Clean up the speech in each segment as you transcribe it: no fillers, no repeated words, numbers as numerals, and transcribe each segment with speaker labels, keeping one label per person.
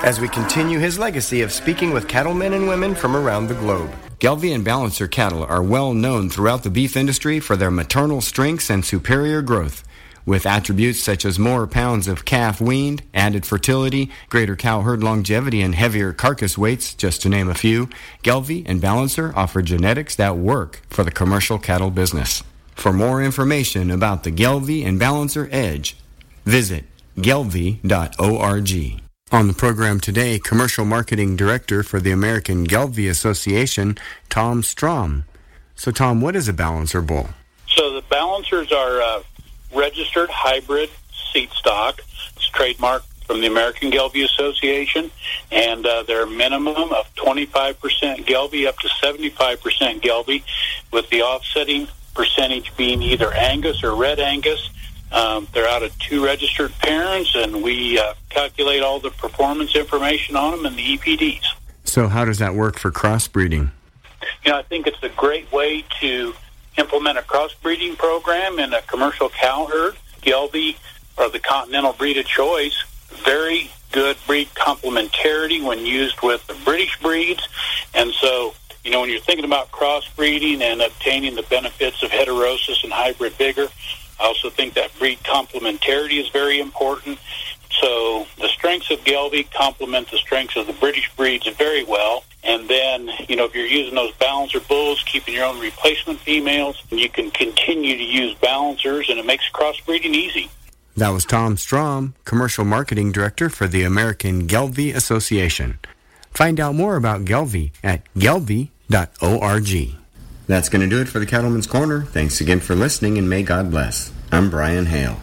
Speaker 1: as we continue his legacy of speaking with cattlemen and women from around the globe. Gelbvieh and Balancer cattle are well known throughout the beef industry for their maternal strengths and superior growth. With attributes such as more pounds of calf weaned, added fertility, greater cow herd longevity, and heavier carcass weights, just to name a few, Gelbvieh and Balancer offer genetics that work for the commercial cattle business. For more information about the Gelbvieh and Balancer Edge, visit gelbvieh.org. On the program today, Commercial Marketing Director for the American Gelbvieh Association, Tom Strom. So, Tom, what is a Balancer bull?
Speaker 2: So the Balancers are registered hybrid seat stock. It's trademarked from the American Gelbvieh Association, and they're a minimum of 25% Gelbvieh up to 75% Gelbvieh, with the offsetting percentage being either Angus or Red Angus. They're out of 2 registered parents, and we calculate all the performance information on them and the EPDs.
Speaker 1: So how does that work for crossbreeding?
Speaker 2: I think it's a great way to implement a crossbreeding program in a commercial cow herd. Gelbvieh, or the Continental breed of choice, very good breed complementarity when used with the British breeds. And so, when you're thinking about crossbreeding and obtaining the benefits of heterosis and hybrid vigor, I also think that breed complementarity is very important. So the strengths of Gelbvieh complement the strengths of the British breeds very well. And then, if you're using those Balancer bulls, keeping your own replacement females, you can continue to use Balancers, and it makes crossbreeding easy.
Speaker 1: That was Tom Strom, Commercial Marketing Director for the American Gelbvieh Association. Find out more about Gelbvieh at gelbvieh.org. That's going to do it for the Cattleman's Corner. Thanks again for listening, and may God bless. I'm Brian Hale.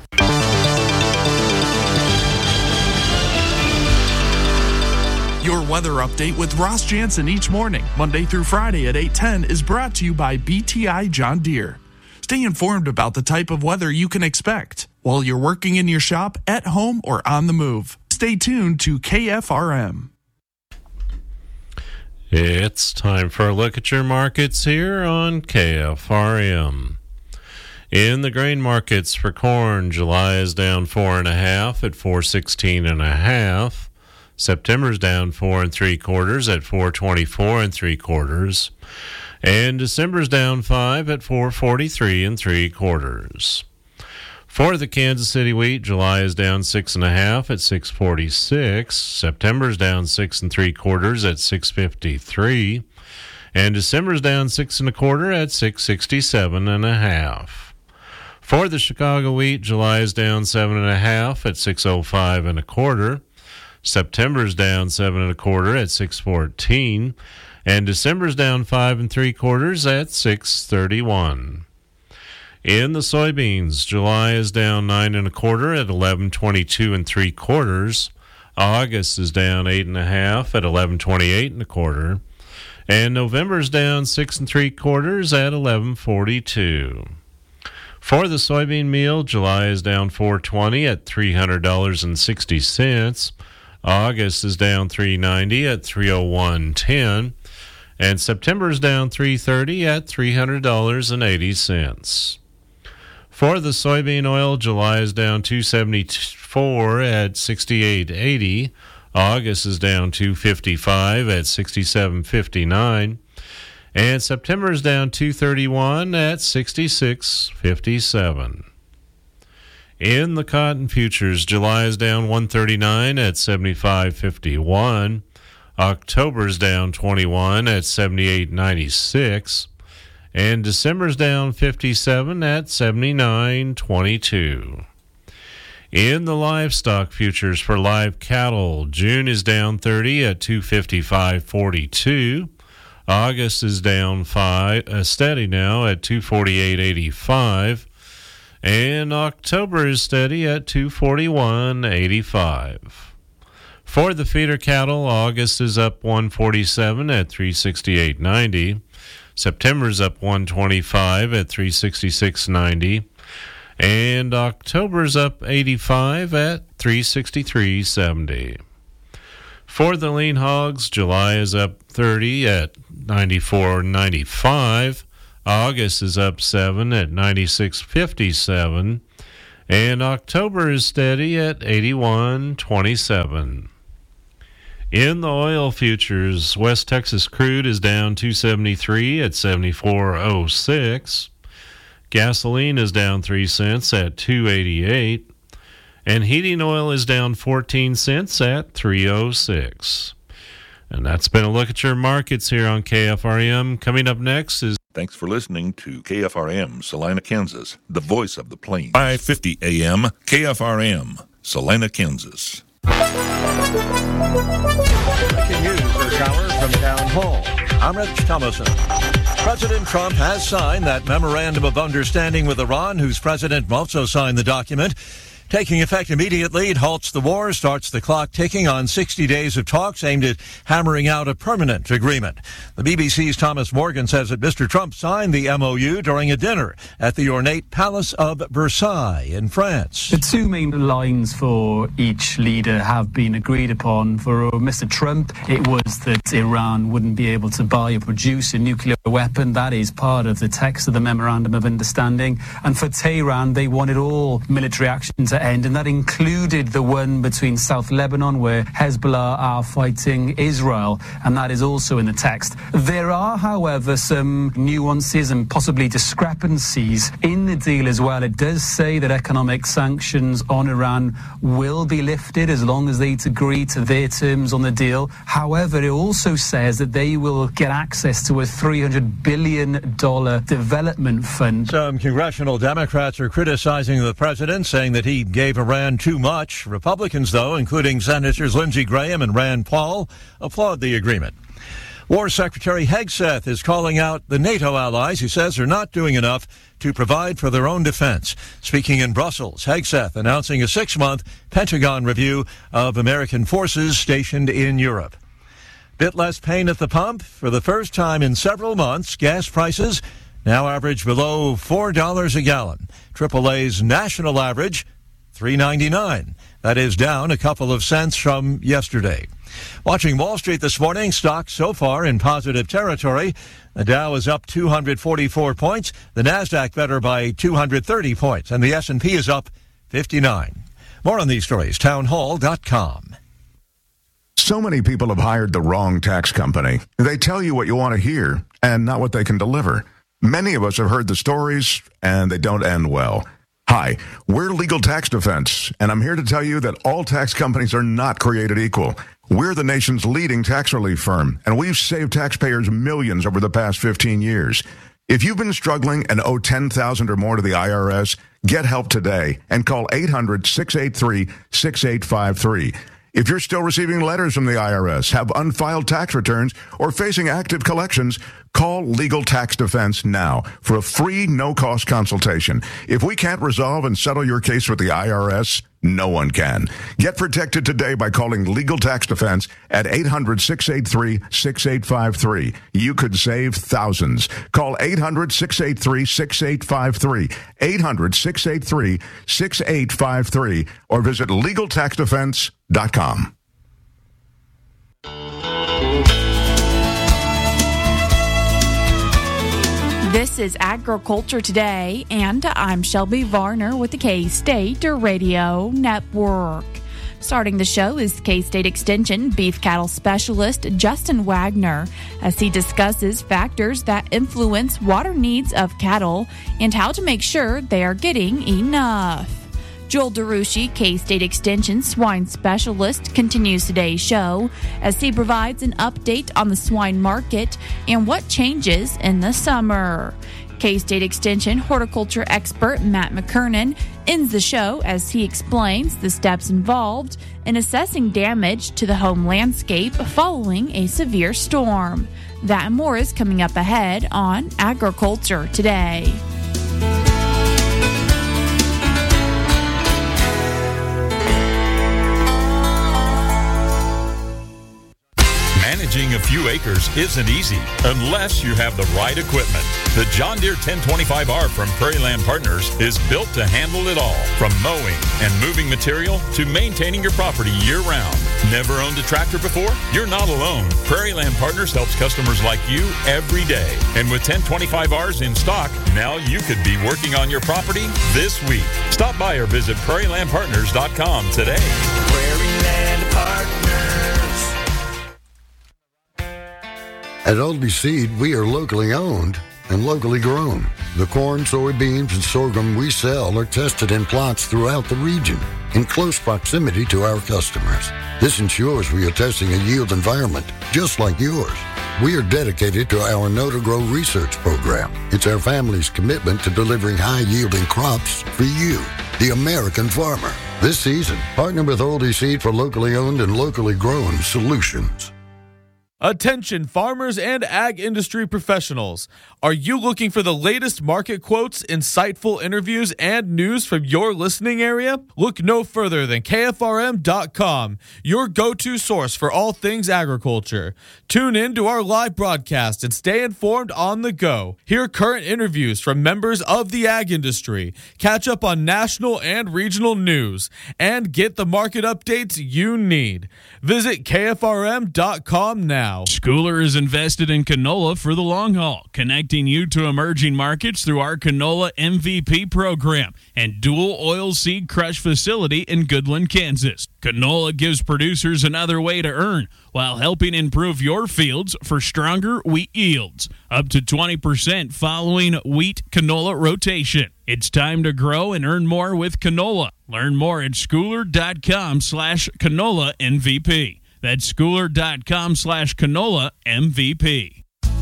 Speaker 3: Your weather update with Ross Jansen each morning, Monday through Friday at 8:10, is brought to you by BTI John Deere. Stay informed about the type of weather you can expect while you're working in your shop, at home, or on the move. Stay tuned to KFRM.
Speaker 4: It's time for a look at your markets here on KFRM. In the grain markets for corn, July is down 4.5 at 416.5. September's down 4 3/4 at 424 3/4, and December's down 5 at 443 3/4. For the Kansas City wheat, July is down 6.5 at 646. September's down 6 3/4 at 653, and December's down 6 1/4 at 667.5. For the Chicago wheat, July is down 7.5 at 605 1/4. September's down 7 1/4 at 614, and December's down 5 3/4 at 631. In the soybeans, July is down 9 1/4 at 1122 3/4. August is down 8.5 at 1128 1/4, and November's down 6 3/4 at 1142. For the soybean meal, July is down 420 at $300.60. August is down $390 at $301.10, and September is down $330 at $300.80. For the soybean oil, July is down $274 at $68.80. August is down $255 at $67.59, and September is down $231 at $66.57. In the cotton futures, July is down 139 at 75.51. October's down 21 at 78.96. And December's down 57 at 79.22. In the livestock futures for live cattle, June is down 30 at 255.42. August is down 5, steady now at 248.85. And October is steady at 241.85. For the feeder cattle, August is up 147 at 368.90. September's up 125 at 366.90. And October's up 85 at 363.70. For the lean hogs, July is up 30 at 94.95. August is up 7 at 96.57, and October is steady at 81.27. In the oil futures, West Texas crude is down 273 at 74.06. Gasoline is down 3 cents at 2.88. And heating oil is down 14 cents at 3.06. And that's been a look at your markets here on KFRM. Coming up next is...
Speaker 5: Thanks for listening to KFRM, Salina, Kansas, the voice of the plains. 5:50 a.m., KFRM, Salina, Kansas.
Speaker 6: Breaking news this hour from Town Hall. I'm Rich Thomason. President Trump has signed that memorandum of understanding with Iran, whose president also signed the document. Taking effect immediately, it halts the war, starts the clock ticking on 60 days of talks aimed at hammering out a permanent agreement. The BBC's Thomas Morgan says that Mr. Trump signed the MOU during a dinner at the ornate Palace of Versailles in France.
Speaker 7: The two main lines for each leader have been agreed upon. For Mr. Trump, it was that Iran wouldn't be able to buy or produce a nuclear weapon. That is part of the text of the Memorandum of Understanding. And for Tehran, they wanted all military action to end, and that included the one between South Lebanon, where Hezbollah are fighting Israel, and that is also in the text. There are, however, some nuances and possibly discrepancies in the deal as well. It does say that economic sanctions on Iran will be lifted as long as they agree to their terms on the deal. However, it also says that they will get access to a $300 billion development fund.
Speaker 6: Some congressional Democrats are criticizing the president, saying that he gave Iran too much. Republicans, though, including Senators Lindsey Graham and Rand Paul, applaud the agreement. War Secretary Hegseth is calling out the NATO allies, he says, are not doing enough to provide for their own defense. Speaking in Brussels, Hegseth announcing a 6-month Pentagon review of American forces stationed in Europe. Bit less pain at the pump. For the first time in several months, gas prices now average below $4 a gallon. AAA's national average, $3.99. That is down a couple of cents from yesterday. Watching Wall Street this morning, stocks so far in positive territory. The Dow is up 244 points, the Nasdaq better by 230 points, and the S&P is up 59. More on these stories, townhall.com.
Speaker 8: So many people have hired the wrong tax company. They tell you what you want to hear and not what they can deliver. Many of us have heard the stories, and they don't end well. Hi, we're Legal Tax Defense, and I'm here to tell you that all tax companies are not created equal. We're the nation's leading tax relief firm, and we've saved taxpayers millions over the past 15 years. If you've been struggling and owe $10,000 or more to the IRS, get help today and call 800-683-6853. If you're still receiving letters from the IRS, have unfiled tax returns, or facing active collections, call Legal Tax Defense now for a free, no-cost consultation. If we can't resolve and settle your case with the IRS, no one can. Get protected today by calling Legal Tax Defense at 800-683-6853. You could save thousands. Call 800-683-6853, 800-683-6853, or visit LegalTaxDefense.com.
Speaker 9: This is Agriculture Today, and I'm Shelby Varner with the K-State Radio Network. Starting the show is K-State Extension beef cattle specialist Justin Wagner as he discusses factors that influence water needs of cattle and how to make sure they are getting enough. Joel DeRushi, K-State Extension swine specialist, continues today's show as he provides an update on the swine market and what changes in the summer. K-State Extension horticulture expert Matt McKernan ends the show as he explains the steps involved in assessing damage to the home landscape following a severe storm. That and more is coming up ahead on Agriculture Today.
Speaker 5: Managing a few acres isn't easy unless you have the right equipment. The John Deere 1025R from Prairie Land Partners is built to handle it all, from mowing and moving material to maintaining your property year-round. Never owned a tractor before? You're not alone. Prairie Land Partners helps customers like you every day. And with 1025Rs in stock, now you could be working on your property this week. Stop by or visit prairielandpartners.com today.
Speaker 10: Prairie Land Partners. At Oldie Seed, we are locally owned and locally grown. The corn, soybeans, and sorghum we sell are tested in plots throughout the region in close proximity to our customers. This ensures we are testing a yield environment just like yours. We are dedicated to our Know to Grow research program. It's our family's commitment to delivering high-yielding crops for you, the American farmer. This season, partner with Oldie Seed for locally owned and locally grown solutions.
Speaker 11: Attention farmers and ag industry professionals. Are you looking for the latest market quotes, insightful interviews, and news from your listening area? Look no further than KFRM.com, your go-to source for all things agriculture. Tune in to our live broadcast and stay informed on the go. Hear current interviews from members of the ag industry, catch up on national and regional news, and get the market updates you need. Visit KFRM.com now.
Speaker 12: Schooler is invested in canola for the long haul, connecting you to emerging markets through our Canola MVP program and dual oil seed crush facility in Goodland, Kansas. Canola gives producers another way to earn while helping improve your fields for stronger wheat yields, up to 20% following wheat canola rotation. It's time to grow and earn more with canola. Learn more at schooler.com/canola MVP. That's schooler.com/canola MVP.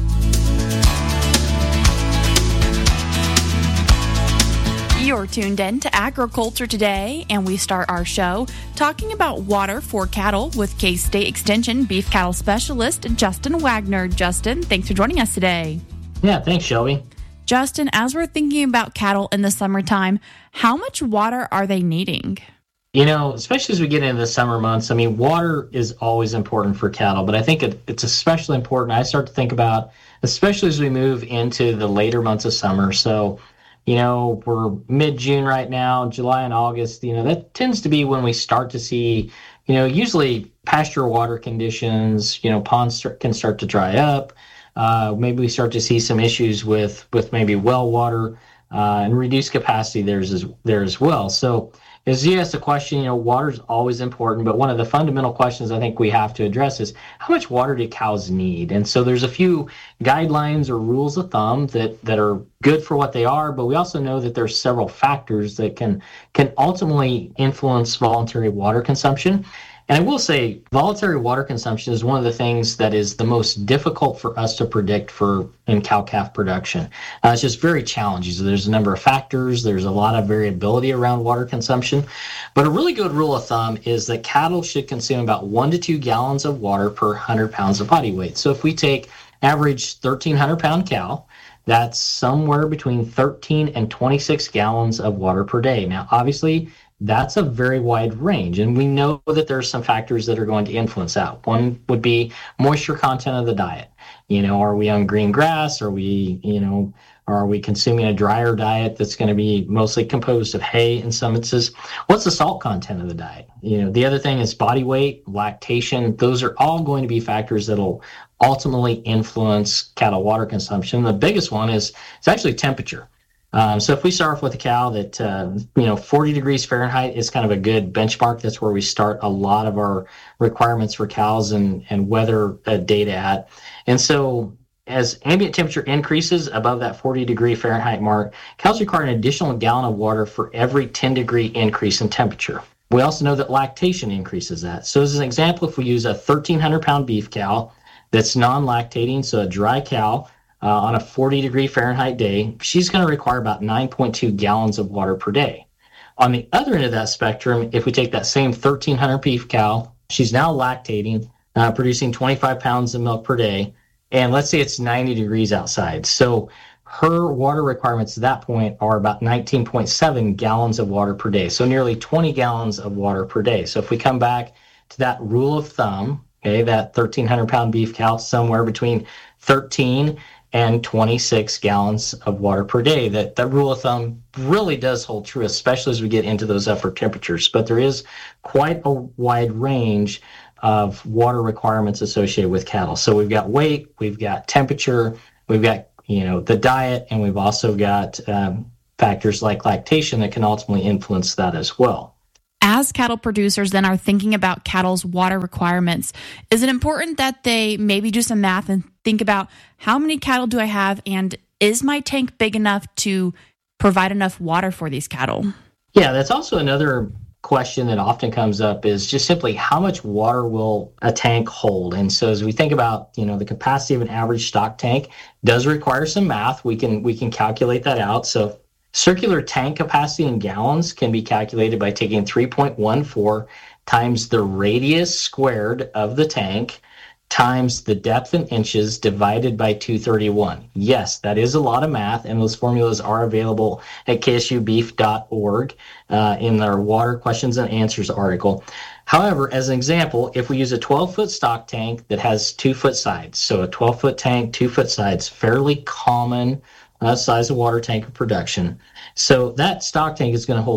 Speaker 9: You're tuned in to Agriculture Today, and we start our show talking about water for cattle with K-State Extension beef cattle specialist Justin Wagner. Justin, thanks for joining us today.
Speaker 13: Yeah, thanks, Shelby.
Speaker 9: Justin, as we're thinking about cattle in the summertime, how much water are they needing?
Speaker 13: You know, especially as we get into the summer months, I mean, water is always important for cattle, but I think it's especially important. I start to think about, especially as we move into the later months of summer. So, you know, we're mid-June right now, July and August, you know, that tends to be when we start to see, you know, usually pasture water conditions, you know, ponds can start to dry up. Maybe we start to see some issues with maybe well water and reduced capacity there as well. So, as you asked the question, you know, water is always important, but one of the fundamental questions I think we have to address is how much water do cows need? And so there's a few guidelines or rules of thumb that are good for what they are, but we also know that there's several factors that can ultimately influence voluntary water consumption. And I will say voluntary water consumption is one of the things that is the most difficult for us to predict in cow-calf production. It's just very challenging. So there's a number of factors. There's a lot of variability around water consumption. But a really good rule of thumb is that cattle should consume about 1 to 2 gallons of water per 100 pounds of body weight. So if we take average 1,300-pound cow, that's somewhere between 13 and 26 gallons of water per day. Now, obviously, that's a very wide range, and we know that there are some factors that are going to influence that. One would be moisture content of the diet. You know, are we on green grass? Are we consuming a drier diet that's going to be mostly composed of hay in some instances? What's the salt content of the diet? You know, the other thing is body weight, lactation. Those are all going to be factors that'll ultimately influence cattle water consumption. The biggest one is it's actually temperature. So if we start off with a cow that, 40 degrees Fahrenheit is kind of a good benchmark. That's where we start a lot of our requirements for cows and weather data at. And so as ambient temperature increases above that 40 degree Fahrenheit mark, cows require an additional gallon of water for every 10 degree increase in temperature. We also know that lactation increases that. So as an example, if we use a 1,300-pound beef cow that's non-lactating, so a dry cow, on a 40 degree Fahrenheit day, she's going to require about 9.2 gallons of water per day. On the other end of that spectrum, if we take that same 1,300 beef cow, she's now lactating, producing 25 pounds of milk per day, and let's say it's 90 degrees outside. So her water requirements at that point are about 19.7 gallons of water per day, so nearly 20 gallons of water per day. So if we come back to that rule of thumb, okay, that 1,300-pound beef cow, somewhere between 13 and 26 gallons of water per day. That rule of thumb really does hold true, especially as we get into those upper temperatures. But there is quite a wide range of water requirements associated with cattle. So we've got weight, we've got temperature, we've got the diet, and we've also got factors like lactation that can ultimately influence that as well.
Speaker 9: As cattle producers then are thinking about cattle's water requirements, is it important that they maybe do some math and think about how many cattle do I have, and is my tank big enough to provide enough water for these cattle?
Speaker 13: Yeah, that's also another question that often comes up, is just simply how much water will a tank hold. And so as we think about, the capacity of an average stock tank does require some math. We can calculate that out. So circular tank capacity in gallons can be calculated by taking 3.14 times the radius squared of the tank times the depth in inches divided by 231. Yes, that is a lot of math, and those formulas are available at ksubeef.org in their Water Questions and Answers article. However, as an example, if we use a 12-foot stock tank that has 2-foot sides, so a 12-foot tank, 2-foot sides, fairly common size of water tank of production. So that stock tank is going to hold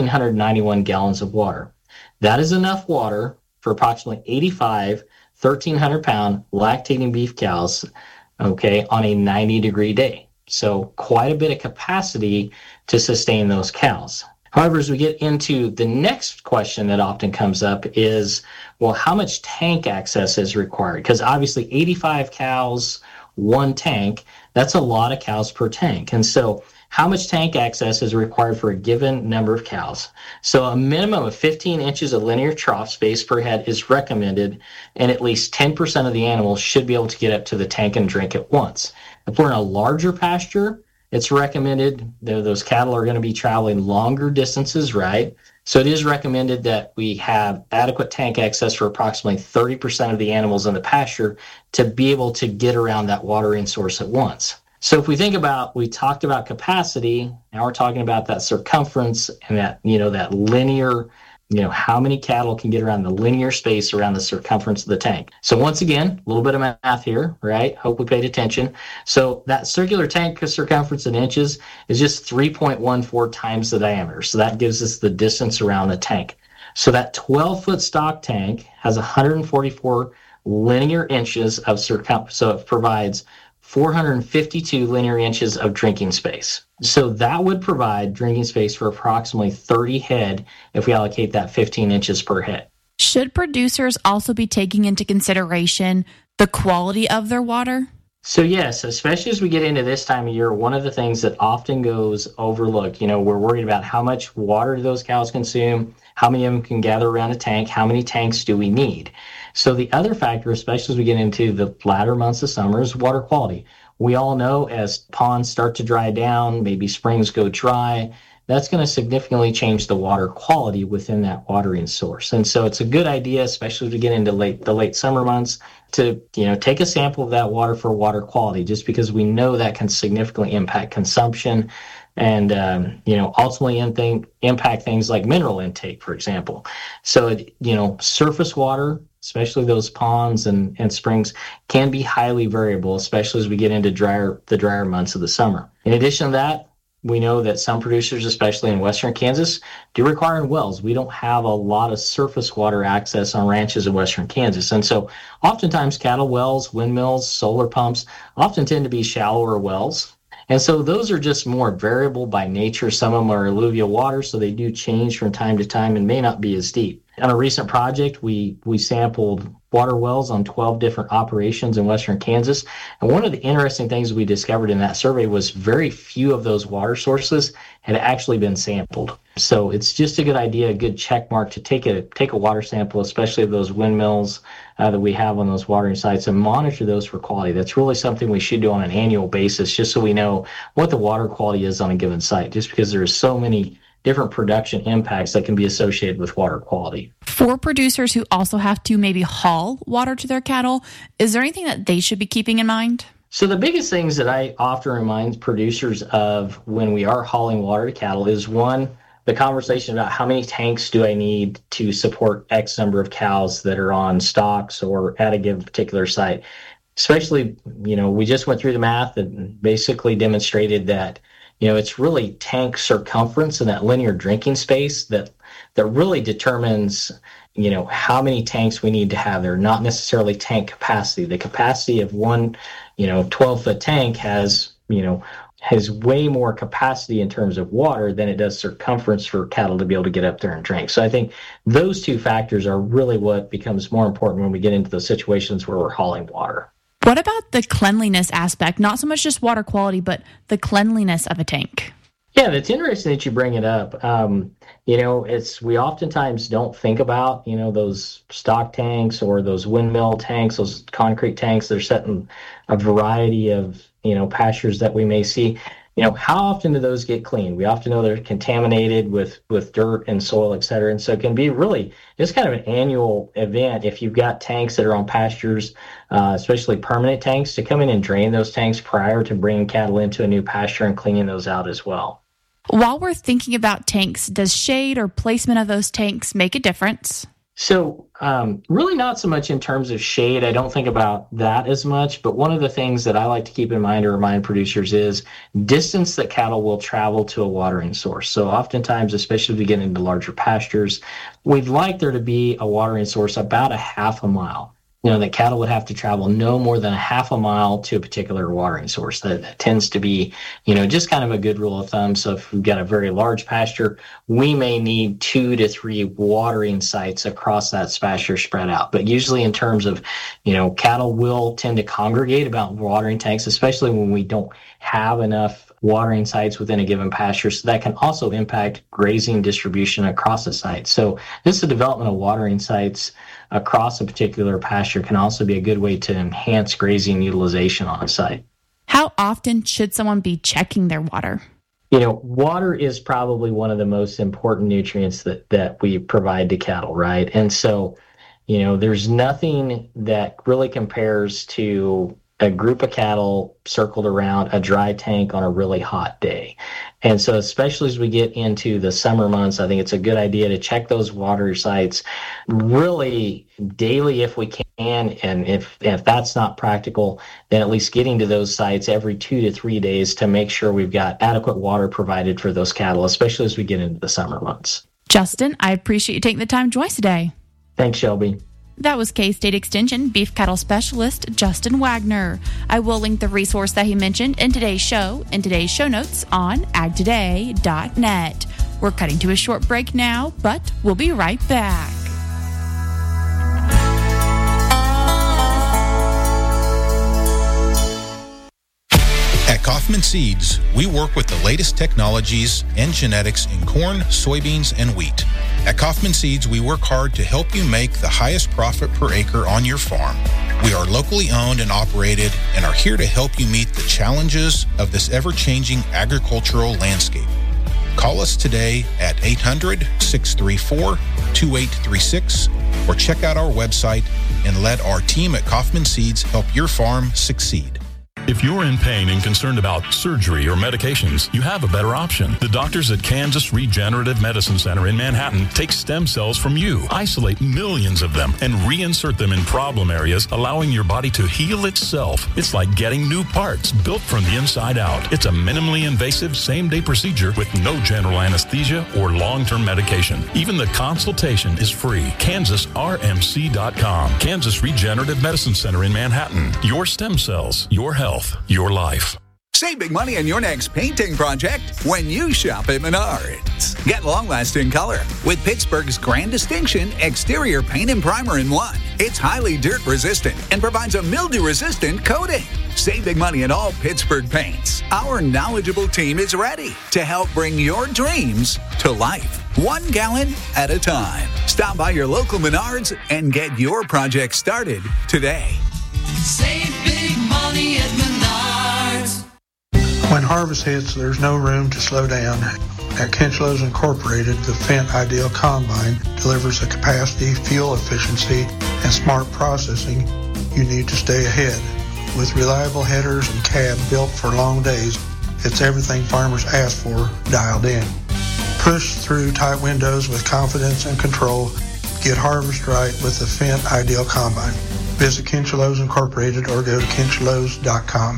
Speaker 13: 1,691 gallons of water. That is enough water for approximately 85 1,300-pound lactating beef cows, okay, on a 90-degree day. So quite a bit of capacity to sustain those cows. However, as we get into the next question that often comes up is, well, how much tank access is required? Because obviously 85 cows, one tank, that's a lot of cows per tank. And so how much tank access is required for a given number of cows? So a minimum of 15 inches of linear trough space per head is recommended, and at least 10% of the animals should be able to get up to the tank and drink at once. If we're in a larger pasture, it's recommended that those cattle are going to be traveling longer distances, right? So it is recommended that we have adequate tank access for approximately 30% of the animals in the pasture to be able to get around that watering source at once. So if we think about, we talked about capacity, now we're talking about that circumference and that, that linear, how many cattle can get around the linear space around the circumference of the tank. So once again, a little bit of math here, right? Hope we paid attention. So that circular tank circumference in inches is just 3.14 times the diameter. So that gives us the distance around the tank. So that 12-foot stock tank has 144 linear inches of circumference. So it provides 452 linear inches of drinking space. So that would provide drinking space for approximately 30 head if we allocate that 15 inches per head.
Speaker 9: Should producers also be taking into consideration the quality of their water?
Speaker 13: So yes, especially as we get into this time of year, one of the things that often goes overlooked, we're worried about how much water do those cows consume, how many of them can gather around a tank, how many tanks do we need? So the other factor, especially as we get into the latter months of summer, is water quality. We all know as ponds start to dry down, maybe springs go dry, that's going to significantly change the water quality within that watering source. And so it's a good idea, especially as we get into the late summer months, to take a sample of that water for water quality, just because we know that can significantly impact consumption and ultimately impact things like mineral intake, for example. So surface water, especially those ponds and springs, can be highly variable, especially as we get into the drier months of the summer. In addition to that, we know that some producers, especially in western Kansas, do require wells. We don't have a lot of surface water access on ranches in western Kansas. And so oftentimes cattle wells, windmills, solar pumps often tend to be shallower wells. And so those are just more variable by nature. Some of them are alluvial water, so they do change from time to time and may not be as deep. On a recent project, we sampled water wells on 12 different operations in western Kansas. And one of the interesting things we discovered in that survey was very few of those water sources had actually been sampled. So it's just a good idea, a good check mark to take a water sample, especially of those windmills that we have on those watering sites, and monitor those for quality. That's really something we should do on an annual basis, just so we know what the water quality is on a given site, just because there's so many different production impacts that can be associated with water quality.
Speaker 9: For producers who also have to maybe haul water to their cattle, is there anything that they should be keeping in mind?
Speaker 13: So the biggest things that I often remind producers of when we are hauling water to cattle is, one, the conversation about how many tanks do I need to support X number of cows that are on stocks or at a given particular site. Especially, we just went through the math and basically demonstrated that it's really tank circumference and that linear drinking space that really determines, how many tanks we need to have there, not necessarily tank capacity. The capacity of one, 12-foot tank has, has way more capacity in terms of water than it does circumference for cattle to be able to get up there and drink. So I think those two factors are really what becomes more important when we get into those situations where we're hauling water.
Speaker 9: What about the cleanliness aspect? Not so much just water quality, but the cleanliness of a tank.
Speaker 13: Yeah, that's interesting that you bring it up. We oftentimes don't think about, those stock tanks or those windmill tanks, those concrete tanks that are set in a variety of, pastures that we may see. How often do those get cleaned? We often know they're contaminated with dirt and soil, et cetera. And so it can be really just kind of an annual event if you've got tanks that are on pastures, especially permanent tanks, to come in and drain those tanks prior to bringing cattle into a new pasture and cleaning those out as well.
Speaker 9: While we're thinking about tanks, does shade or placement of those tanks make a difference?
Speaker 13: So really not so much in terms of shade. I don't think about that as much. But one of the things that I like to keep in mind or remind producers is distance that cattle will travel to a watering source. So oftentimes, especially if we get into larger pastures, we'd like there to be a watering source about a half a mile. That cattle would have to travel no more than a half a mile to a particular watering source. That tends to be, just kind of a good rule of thumb. So if we've got a very large pasture, we may need 2 to 3 watering sites across that pasture spread out. But usually in terms of, cattle will tend to congregate about watering tanks, especially when we don't have enough watering sites within a given pasture. So that can also impact grazing distribution across the site. So this is the development of watering sites across a particular pasture can also be a good way to enhance grazing utilization on a site.
Speaker 9: How often should someone be checking their water?
Speaker 13: Water is probably one of the most important nutrients that we provide to cattle, right? And so, there's nothing that really compares to a group of cattle circled around a dry tank on a really hot day. And so especially as we get into the summer months, I think it's a good idea to check those water sites really daily if we can. And if that's not practical, then at least getting to those sites every 2 to 3 days to make sure we've got adequate water provided for those cattle, especially as we get into the summer months.
Speaker 9: Justin, I appreciate you taking the time to join us today.
Speaker 13: Thanks, Shelby.
Speaker 9: That was K-State Extension Beef Cattle Specialist Justin Wagner. I will link the resource that he mentioned in today's show notes on agtoday.net. We're cutting to a short break now, but we'll be right back.
Speaker 14: At Kaufman Seeds, we work with the latest technologies and genetics in corn, soybeans, and wheat. At Kaufman Seeds, we work hard to help you make the highest profit per acre on your farm. We are locally owned and operated and are here to help you meet the challenges of this ever-changing agricultural landscape. Call us today at 800-634-2836 or check out our website and let our team at Kaufman Seeds help your farm succeed.
Speaker 5: If you're in pain and concerned about surgery or medications, you have a better option. The doctors at Kansas Regenerative Medicine Center in Manhattan take stem cells from you, isolate millions of them, and reinsert them in problem areas, allowing your body to heal itself. It's like getting new parts built from the inside out. It's a minimally invasive same-day procedure with no general anesthesia or long-term medication. Even the consultation is free. KansasRMC.com. Kansas Regenerative Medicine Center in Manhattan. Your stem cells, your health. Your life.
Speaker 15: Save big money on your next painting project when you shop at Menards. Get long-lasting color with Pittsburgh's Grand Distinction exterior paint and primer in one. It's highly dirt-resistant and provides a mildew-resistant coating. Save big money at all Pittsburgh paints. Our knowledgeable team is ready to help bring your dreams to life, 1 gallon at a time. Stop by your local Menards and get your project started today.
Speaker 16: Save big money at Menards.
Speaker 17: When harvest hits, there's no room to slow down. At Kinchlows Incorporated, the Fendt Ideal Combine delivers the capacity, fuel efficiency, and smart processing you need to stay ahead. With reliable headers and cab built for long days, it's everything farmers ask for dialed in. Push through tight windows with confidence and control. Get harvest right with the Fendt Ideal Combine. Visit Kinchlows Incorporated or go to kinchlows.com.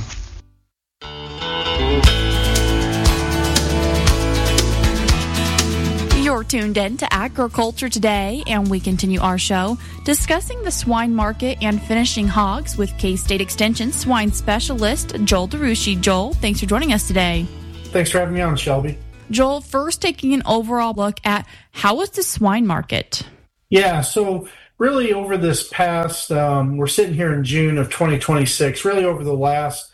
Speaker 9: You're tuned in to Agriculture Today, and we continue our show discussing the swine market and finishing hogs with K-State Extension swine specialist Joel DeRucci. Joel, thanks for joining us today.
Speaker 18: Thanks for having me on, Shelby.
Speaker 9: Joel, first taking an overall look at how is the swine market?
Speaker 18: Yeah, so really over this past, we're sitting here in June of 2026, really over the last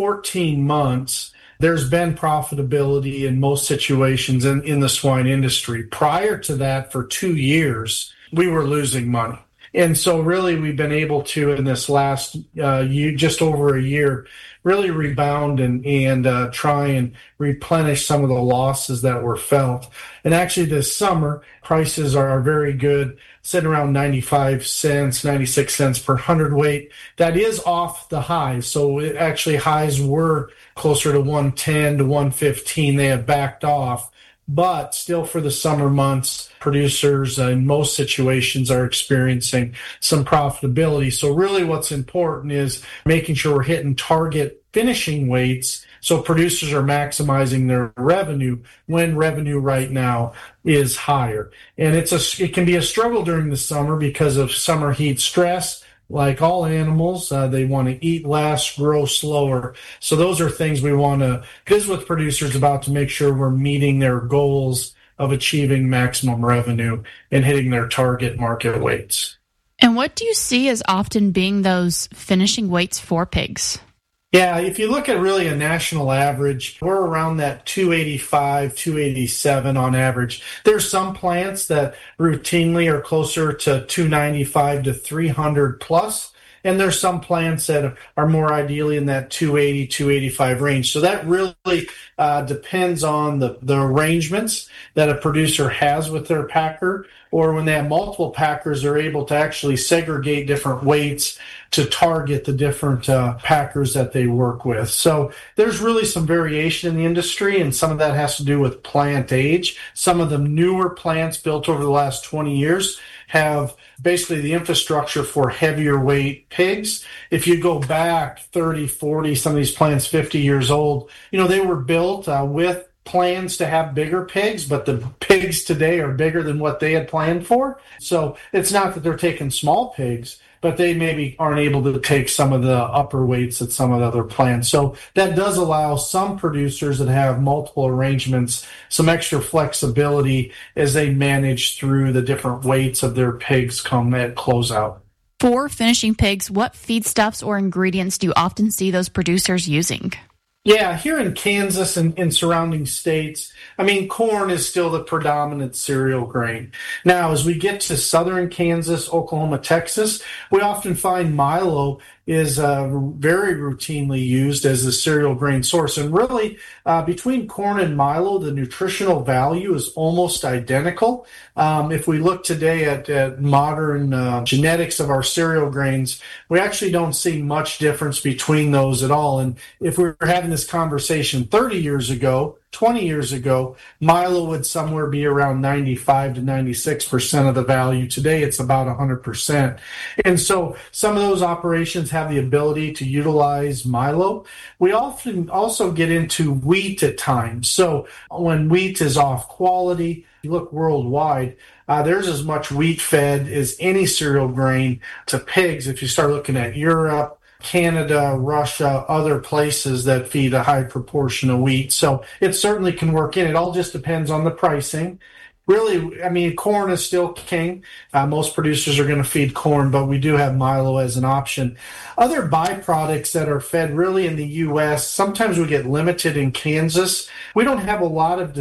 Speaker 18: 14 months, there's been profitability in most situations in the swine industry. Prior to that, for 2 years, we were losing money. And so really we've been able to, in this last year, just over a year, really rebound and try and replenish some of the losses that were felt. And actually this summer, prices are very good, sitting around 95 cents, 96 cents per hundredweight. That is off the highs. So it actually highs were closer to 110 to 115. They have backed off. But still for the summer months, producers in most situations are experiencing some profitability. So really what's important is making sure we're hitting target finishing weights so producers are maximizing their revenue when revenue right now is higher. And it can be a struggle during the summer because of summer heat stress. Like all animals, they want to eat less, grow slower. So those are things we want to visit with producers about to make sure we're meeting their goals of achieving maximum revenue and hitting their target market weights.
Speaker 9: And what do you see as often being those finishing weights for pigs?
Speaker 18: Yeah, if you look at really a national average, we're around that 285, 287 on average. There's some plants that routinely are closer to 295 to 300 plus. And there's some plants that are more ideally in that 280, 285 range. So that really depends on the arrangements that a producer has with their packer, or when they have multiple packers, they're able to actually segregate different weights to target the different packers that they work with. So there's really some variation in the industry, and some of that has to do with plant age. Some of the newer plants built over the last 20 years have basically the infrastructure for heavier weight pigs. If you go back 30, 40, some of these plants 50 years old, they were built with plans to have bigger pigs, but the pigs today are bigger than what they had planned for. So it's not that they're taking small pigs, but they maybe aren't able to take some of the upper weights at some of the other plants. So that does allow some producers that have multiple arrangements some extra flexibility as they manage through the different weights of their pigs come at closeout.
Speaker 9: For finishing pigs, what feedstuffs or ingredients do you often see those producers using?
Speaker 18: Yeah, here in Kansas and surrounding states, corn is still the predominant cereal grain. Now, as we get to southern Kansas, Oklahoma, Texas, we often find milo is very routinely used as a cereal grain source. And really, between corn and milo, the nutritional value is almost identical. If we look today at modern genetics of our cereal grains, we actually don't see much difference between those at all. And if we were having this conversation 30 years ago, 20 years ago, milo would somewhere be around 95 to 96% of the value. Today, it's about 100%. And so some of those operations have the ability to utilize milo. We often also get into wheat at times. So when wheat is off quality, you look worldwide, there's as much wheat fed as any cereal grain to pigs. If you start looking at Europe, Canada, Russia, other places that feed a high proportion of wheat. So it certainly can work in. It all just depends on the pricing. Really, corn is still king. Most producers are going to feed corn, but we do have milo as an option. Other byproducts that are fed really in the U.S., sometimes we get limited in Kansas. We don't have a lot of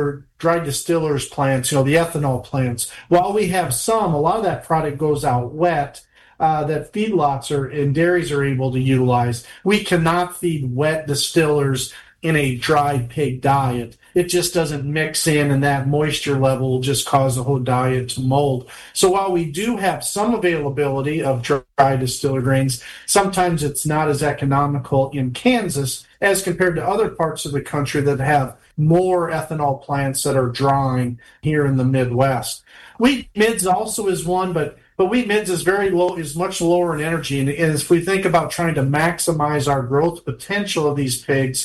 Speaker 18: dry distillers plants, the ethanol plants. While we have some, a lot of that product goes out wet. That feedlots and dairies are able to utilize. We cannot feed wet distillers in a dry pig diet. It just doesn't mix in, and that moisture level will just cause the whole diet to mold. So while we do have some availability of dry distiller grains, sometimes it's not as economical in Kansas as compared to other parts of the country that have more ethanol plants that are drying here in the Midwest. Wheat midds also is one, but wheat midds is very low, is much lower in energy. And as we think about trying to maximize our growth potential of these pigs,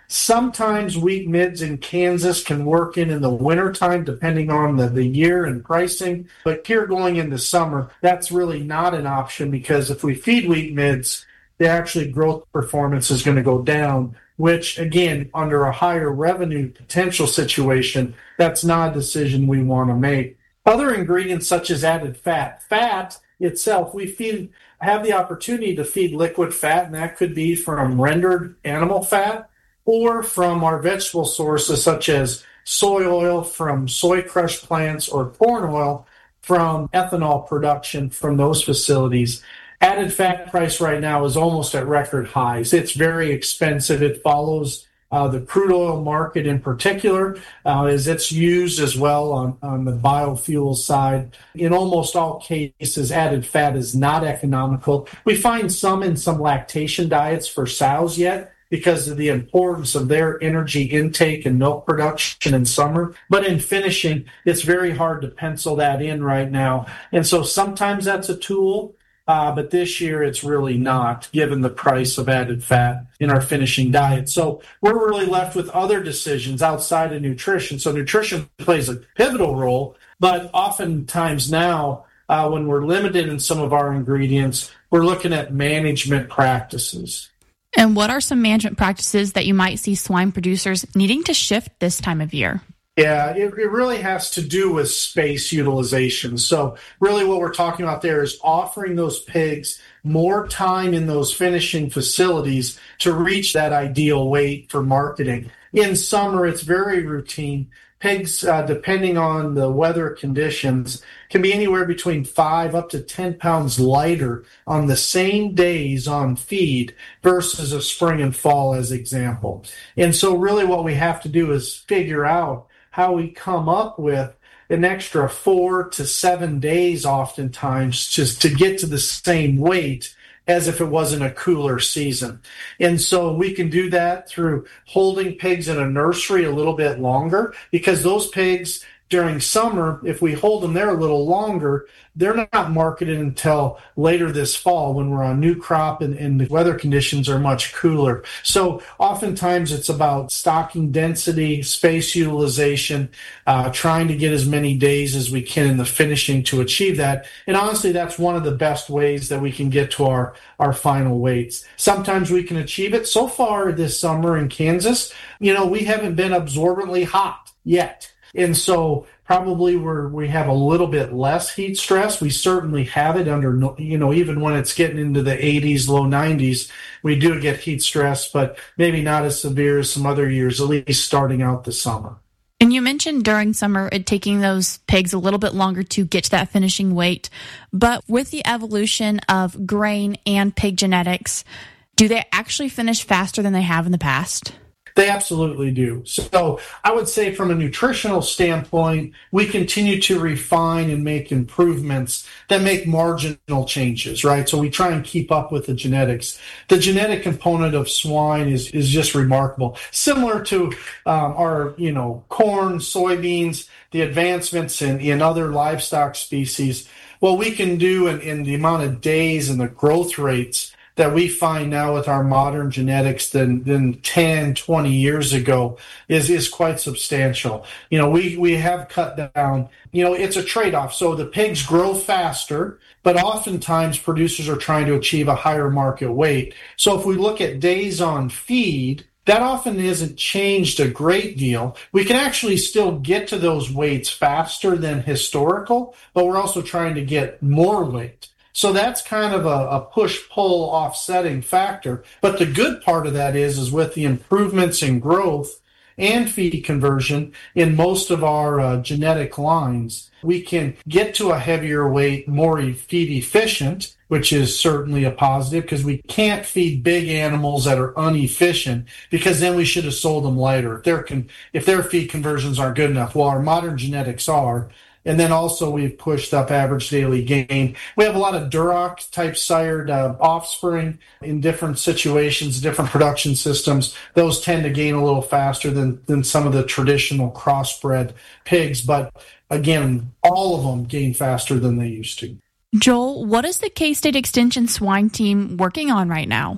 Speaker 18: Sometimes wheat mids in Kansas can work in the wintertime, depending on the year and pricing. But here going into summer, that's really not an option, because if we feed wheat mids, the actually growth performance is going to go down, which, again, under a higher revenue potential situation, that's not a decision we want to make. Other ingredients such as added fat. Fat itself, we have the opportunity to feed liquid fat, and that could be from rendered animal fat or from our vegetable sources such as soy oil from soy crush plants or corn oil from ethanol production from those facilities. Added fat price right now is almost at record highs. It's very expensive. It follows the crude oil market in particular, as it's used as well on the biofuel side. In almost all cases, added fat is not economical. We find some in some lactation diets for sows yet, because of the importance of their energy intake and milk production in summer. But in finishing, it's very hard to pencil that in right now. And so sometimes that's a tool, but this year it's really not, given the price of added fat in our finishing diet. So we're really left with other decisions outside of nutrition. So nutrition plays a pivotal role, but oftentimes now, when we're limited in some of our ingredients, we're looking at management practices.
Speaker 9: And what are some management practices that you might see swine producers needing to shift this time of year?
Speaker 18: Yeah, it really has to do with space utilization. So really what we're talking about there is offering those pigs more time in those finishing facilities to reach that ideal weight for marketing. In summer, it's very routine. Pigs, depending on the weather conditions, can be anywhere between 5 up to 10 pounds lighter on the same days on feed versus a spring and fall as example. And so really what we have to do is figure out how we come up with an extra 4 to 7 days oftentimes just to get to the same weight as if it wasn't a cooler season. And so we can do that through holding pigs in a nursery a little bit longer, because those pigs during summer, if we hold them there a little longer, they're not marketed until later this fall when we're on new crop and the weather conditions are much cooler. So oftentimes it's about stocking density, space utilization, trying to get as many days as we can in the finishing to achieve that. And honestly, that's one of the best ways that we can get to our final weights. Sometimes we can achieve it. So far this summer in Kansas, we haven't been absorbently hot yet. And so probably we have a little bit less heat stress. We certainly have it under, even when it's getting into the 80s, low 90s, we do get heat stress, but maybe not as severe as some other years, at least starting out the summer.
Speaker 9: And you mentioned during summer it taking those pigs a little bit longer to get to that finishing weight. But with the evolution of grain and pig genetics, do they actually finish faster than they have in the past?
Speaker 18: They absolutely do. So I would say from a nutritional standpoint, we continue to refine and make improvements that make marginal changes, right? So we try and keep up with the genetics. The genetic component of swine is just remarkable. Similar to our, corn, soybeans, the advancements in other livestock species. What we can do in the amount of days and the growth rates that we find now with our modern genetics than 10, 20 years ago is quite substantial. We have cut down, it's a trade-off. So the pigs grow faster, but oftentimes producers are trying to achieve a higher market weight. So if we look at days on feed, that often isn't changed a great deal. We can actually still get to those weights faster than historical, but we're also trying to get more weight. So that's kind of a push-pull offsetting factor. But the good part of that is with the improvements in growth and feed conversion in most of our genetic lines, we can get to a heavier weight, more feed efficient, which is certainly a positive, because we can't feed big animals that are inefficient, because then we should have sold them lighter if their feed conversions aren't good enough. Well, our modern genetics are. And then also we've pushed up average daily gain. We have a lot of Duroc type sired offspring in different situations, different production systems. Those tend to gain a little faster than some of the traditional crossbred pigs. But again, all of them gain faster than they used to.
Speaker 9: Joel, what is the K-State Extension swine team working on right now?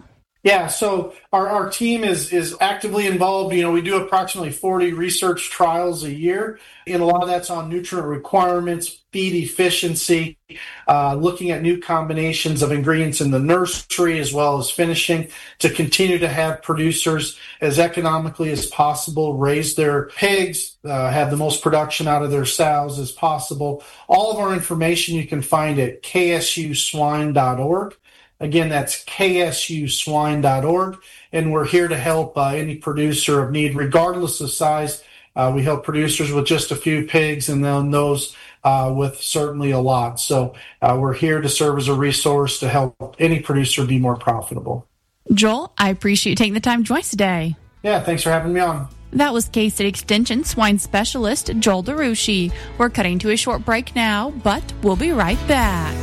Speaker 18: Yeah, so our team is actively involved. We do approximately 40 research trials a year, and a lot of that's on nutrient requirements, feed efficiency, looking at new combinations of ingredients in the nursery as well as finishing to continue to have producers as economically as possible raise their pigs, have the most production out of their sows as possible. All of our information you can find at ksuswine.org. Again, that's ksuswine.org, and we're here to help any producer of need, regardless of size. We help producers with just a few pigs, and then those with certainly a lot. So we're here to serve as a resource to help any producer be more profitable.
Speaker 9: Joel, I appreciate you taking the time to join us today.
Speaker 18: Yeah, thanks for having me on.
Speaker 9: That was K-State Extension swine specialist Joel DeRucci. We're cutting to a short break now, but we'll be right back.